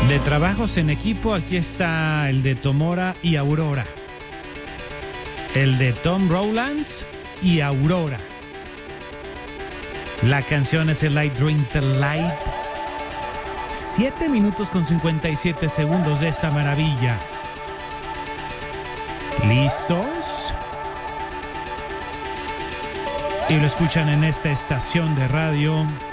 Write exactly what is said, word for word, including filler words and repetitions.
De trabajos en equipo, aquí está el de Tomora y Aurora. El de Tom Rowlands y Aurora. La canción es el Light Drink the Light. siete minutos con cincuenta y siete segundos de esta maravilla. ¿Listos? Y lo escuchan en esta estación de radio